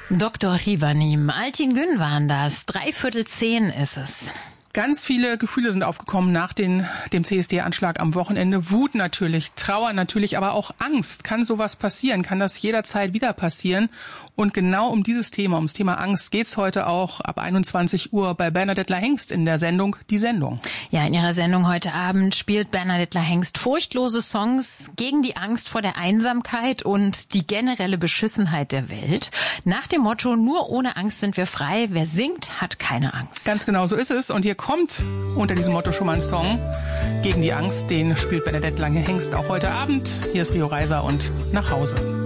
Dr. Rivanim, Altin Gün waren das. 9:45 ist es. Ganz viele Gefühle sind aufgekommen nach dem CSD-Anschlag am Wochenende. Wut natürlich, Trauer natürlich, aber auch Angst. Kann sowas passieren? Kann das jederzeit wieder passieren? Und genau um dieses Thema, ums Thema Angst, geht's heute auch ab 21 Uhr bei Bernadette Lahengst in der Sendung Die Sendung. Ja, in ihrer Sendung heute Abend spielt Bernadette Lahengst furchtlose Songs gegen die Angst vor der Einsamkeit und die generelle Beschissenheit der Welt. Nach dem Motto, nur ohne Angst sind wir frei. Wer singt, hat keine Angst. Ganz genau so ist es. Und hier kommt unter diesem Motto schon mal ein Song gegen die Angst. Den spielt Bernadette Lahengst auch heute Abend. Hier ist Rio Reiser und Nach Hause.